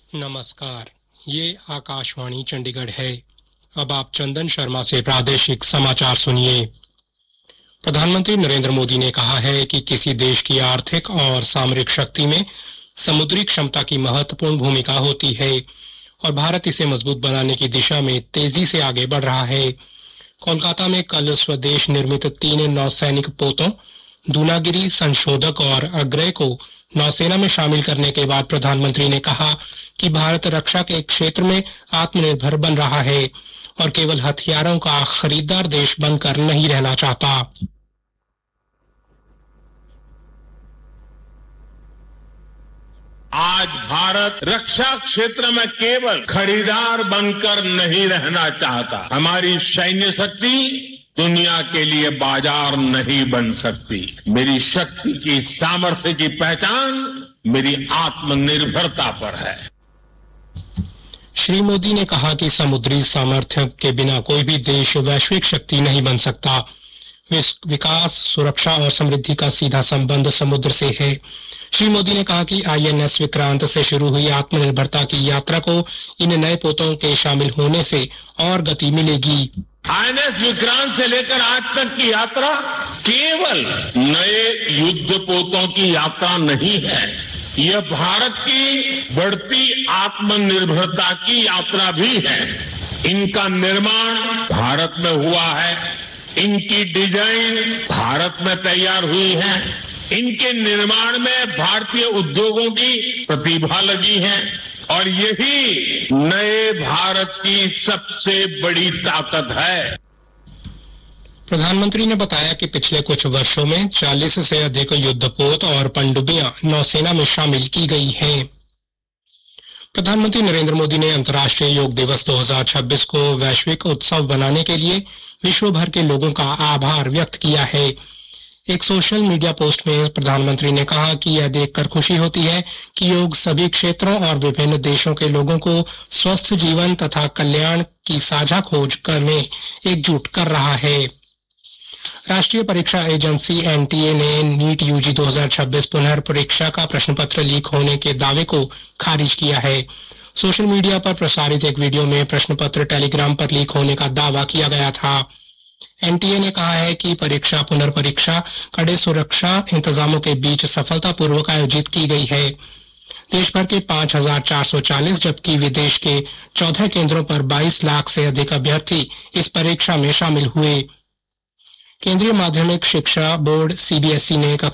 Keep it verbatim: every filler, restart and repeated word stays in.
नमस्कार, ये आकाशवाणी चंडीगढ़ है। अब आप चंदन शर्मा से प्रादेशिक समाचार सुनिए। प्रधानमंत्री नरेंद्र मोदी ने कहा है कि किसी देश की आर्थिक और सामरिक शक्ति में समुद्री क्षमता की महत्वपूर्ण भूमिका होती है और भारत इसे मजबूत बनाने की दिशा में तेजी से आगे बढ़ रहा है। कोलकाता में कल स्वदेश निर्मित तीन नौसैनिक पोतों दूनागिरी, संशोधक और अग्रय को नौसेना में शामिल करने के बाद प्रधानमंत्री ने कहा कि भारत रक्षा के क्षेत्र में आत्मनिर्भर बन रहा है और केवल हथियारों का खरीदार देश बनकर नहीं रहना चाहता। आज भारत रक्षा क्षेत्र में केवल खरीदार बनकर नहीं रहना चाहता। हमारी सैन्य शक्ति दुनिया के लिए बाजार नहीं बन सकती। मेरी शक्ति की, सामर्थ्य की पहचान मेरी आत्मनिर्भरता पर है। श्री मोदी ने कहा कि समुद्री सामर्थ्य के बिना कोई भी देश वैश्विक शक्ति नहीं बन सकता। विकास, सुरक्षा और समृद्धि का सीधा संबंध समुद्र से है। श्री मोदी ने कहा कि आई एन एस विक्रांत से शुरू हुई आत्मनिर्भरता की यात्रा को इन नए पोतों के शामिल होने से और गति मिलेगी। आई एन एस विक्रांत से लेकर आज तक की यात्रा केवल नए युद्ध पोतों की यात्रा नहीं है, यह भारत की बढ़ती आत्मनिर्भरता की यात्रा भी है। इनका निर्माण भारत में हुआ है, इनकी डिजाइन भारत में तैयार हुई है, इनके निर्माण में भारतीय उद्योगों की प्रतिभा लगी है और यही नए भारत की सबसे बड़ी ताकत है। प्रधानमंत्री ने बताया कि पिछले कुछ वर्षों में चालीस से अधिक युद्धपोत और पनडुब्बियां नौसेना में शामिल की गई हैं। प्रधानमंत्री नरेंद्र मोदी ने अंतर्राष्ट्रीय योग दिवस दो हज़ार छब्बीस को वैश्विक उत्सव बनाने के लिए विश्व भर के लोगों का आभार व्यक्त किया है। एक सोशल मीडिया पोस्ट में प्रधानमंत्री ने कहा कि यह देखकर खुशी होती है कि योग सभी क्षेत्रों और विभिन्न देशों के लोगों को स्वस्थ जीवन तथा कल्याण की साझा खोज करने एकजुट कर रहा है। राष्ट्रीय परीक्षा एजेंसी एन टी ए ने नीट यू जी दो हज़ार छब्बीस पुनर्परीक्षा का प्रश्न पत्र लीक होने के दावे को खारिज किया है। सोशल मीडिया पर प्रसारित एक वीडियो में प्रश्न पत्र टेलीग्राम पर लीक होने का दावा किया गया था। एन टी ए ने कहा है कि परीक्षा पुनर्परीक्षा कड़े सुरक्षा इंतजामों के बीच सफलतापूर्वक आयोजित की गई है। देश भर के पाँच हज़ार चार सौ चालीस जबकि विदेश के चौदह केंद्रों पर बाईस लाख से अधिक अभ्यर्थी इस परीक्षा में शामिल हुए। केंद्रीय माध्यमिक शिक्षा board C B S E ने